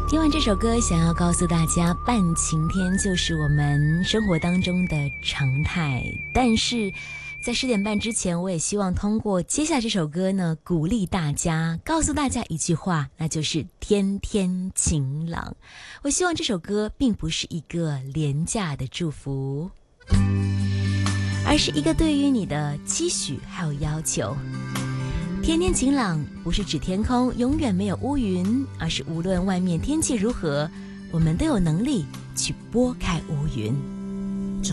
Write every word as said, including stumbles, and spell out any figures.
听完这首歌，想要告诉大家，半晴天就是我们生活当中的常态。但是在十点半之前，我也希望通过接下来这首歌呢，鼓励大家，告诉大家一句话，那就是天天晴朗。我希望这首歌并不是一个廉价的祝福，而是一个对于你的期许还有要求。天天晴朗不是指天空永远没有乌云，而是无论外面天气如何，我们都有能力去拨开乌云。